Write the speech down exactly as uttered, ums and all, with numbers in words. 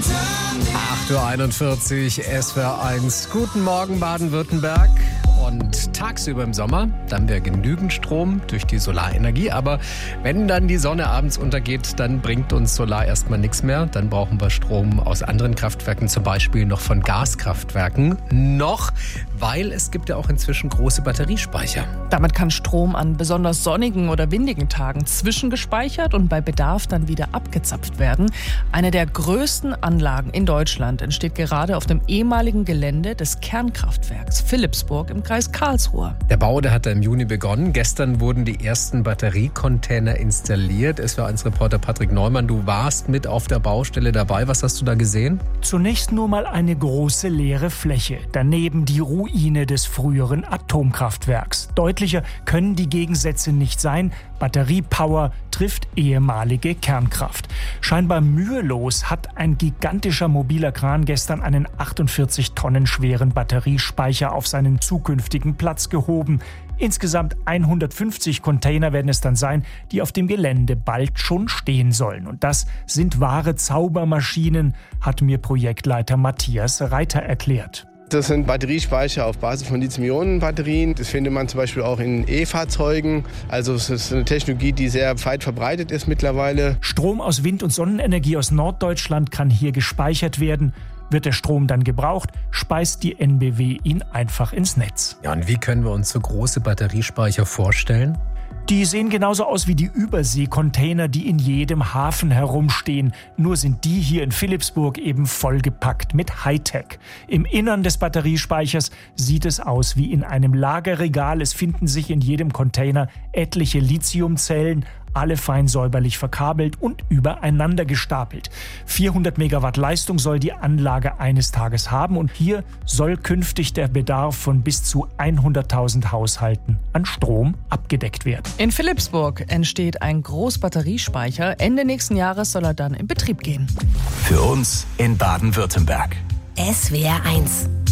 acht Uhr einundvierzig, S W R eins. Guten Morgen Baden-Württemberg. Und tagsüber im Sommer, dann haben wir genügend Strom durch die Solarenergie. Aber wenn dann die Sonne abends untergeht, dann bringt uns Solar erstmal nichts mehr. Dann brauchen wir Strom aus anderen Kraftwerken, zum Beispiel noch von Gaskraftwerken. Noch, weil es gibt ja auch inzwischen große Batteriespeicher. Damit kann Strom an besonders sonnigen oder windigen Tagen zwischengespeichert und bei Bedarf dann wieder abgezapft werden. Eine der größten Anlagen in Deutschland entsteht gerade auf dem ehemaligen Gelände des Kernkraftwerks Philipsburg im Kreis Karlsruhe. Der Bau, der hat im Juni begonnen. Gestern wurden die ersten Batteriecontainer installiert. Es war unser Reporter Patrick Neumann. Du warst mit auf der Baustelle dabei. Was hast du da gesehen? Zunächst nur mal eine große leere Fläche. Daneben die Ruine des früheren Atomkraftwerks. Deutlicher können die Gegensätze nicht sein. Batteriepower trifft ehemalige Kernkraft. Scheinbar mühelos hat ein gigantischer mobiler Kran gestern einen achtundvierzig Tonnen schweren Batteriespeicher auf seinen zukünftigen Platz gehoben. Insgesamt hundertfünfzig Container werden es dann sein, die auf dem Gelände bald schon stehen sollen. Und das sind wahre Zaubermaschinen, hat mir Projektleiter Matthias Reiter erklärt. Das sind Batteriespeicher auf Basis von Lithium-Ionen-Batterien. Das findet man zum Beispiel auch in E-Fahrzeugen. Also es ist eine Technologie, die sehr weit verbreitet ist mittlerweile. Strom aus Wind- und Sonnenenergie aus Norddeutschland kann hier gespeichert werden. Wird der Strom dann gebraucht, speist die N B W ihn einfach ins Netz. Ja, und wie können wir uns so große Batteriespeicher vorstellen? Die sehen genauso aus wie die Überseekontainer, die in jedem Hafen herumstehen. Nur sind die hier in Philipsburg eben vollgepackt mit Hightech. Im Innern des Batteriespeichers sieht es aus wie in einem Lagerregal. Es finden sich in jedem Container etliche Lithiumzellen, alle fein säuberlich verkabelt und übereinander gestapelt. vierhundert Megawatt Leistung soll die Anlage eines Tages haben und hier soll künftig der Bedarf von bis zu hunderttausend Haushalten an Strom abgedeckt werden. In Philipsburg entsteht ein Großbatteriespeicher. Ende nächsten Jahres soll er dann in Betrieb gehen. Für uns in Baden-Württemberg. S W R eins